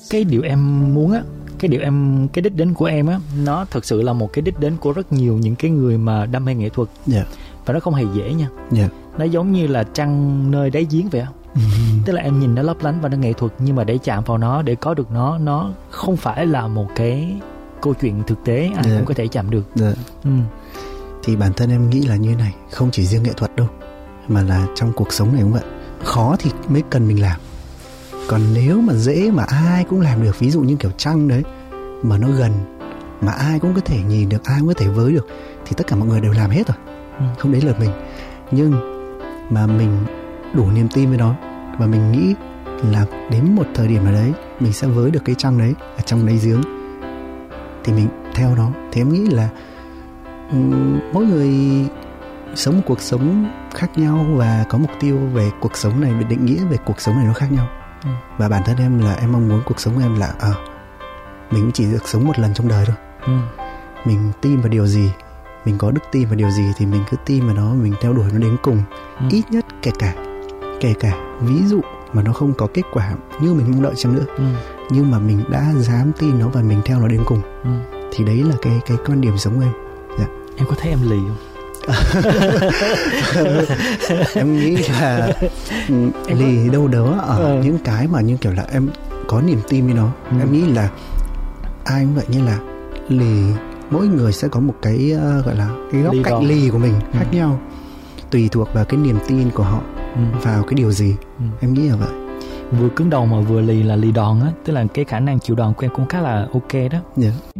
cái điều em muốn á, cái đích đến của em á, nó thực sự là một cái đích đến của rất nhiều những cái người mà đam mê nghệ thuật. Và nó không hề dễ nha. Nó giống như là trăng nơi đáy giếng vậy á. Tức là em nhìn nó lấp lánh và nó nghệ thuật, nhưng mà để chạm vào nó, để có được nó không phải là một cái câu chuyện thực tế ai cũng có thể chạm được. Thì bản thân em nghĩ là như này, không chỉ riêng nghệ thuật đâu, mà là trong cuộc sống này cũng vậy. Khó thì mới cần mình làm. Còn nếu mà dễ mà ai cũng làm được, ví dụ như kiểu trăng đấy, mà nó gần, mà ai cũng có thể nhìn được, ai cũng có thể với được, thì tất cả mọi người đều làm hết rồi. Không đến lượt mình. Nhưng mà mình đủ niềm tin với nó, và mình nghĩ là đến một thời điểm nào đấy mình sẽ với được cái trăng đấy ở trong đáy giếng, thì mình theo nó. Thì em nghĩ là mỗi người sống một cuộc sống khác nhau và có mục tiêu về cuộc sống này, định nghĩa về cuộc sống này nó khác nhau. Và bản thân em là em mong muốn cuộc sống của em là mình cũng chỉ được sống một lần trong đời thôi. Mình tin vào điều gì, mình có đức tin vào điều gì thì mình cứ tin vào nó, mình theo đuổi nó đến cùng. Ít nhất kể cả ví dụ mà nó không có kết quả như mình mong đợi chăng nữa, nhưng mà mình đã dám tin nó và mình theo nó đến cùng. Thì đấy là cái quan điểm sống của em. Em có thấy em lì không? Em nghĩ là lì đâu đó ở những cái mà như kiểu là em có niềm tin với nó. Em nghĩ là ai cũng vậy, như là lì, mỗi người sẽ có một cái gọi là cái góc cạnh lì của mình khác nhau, tùy thuộc vào cái niềm tin của họ vào cái điều gì. Em nghĩ là vậy. Vừa cứng đầu mà vừa lì là lì đòn á, tức là cái khả năng chịu đòn của em cũng khá là ok đó.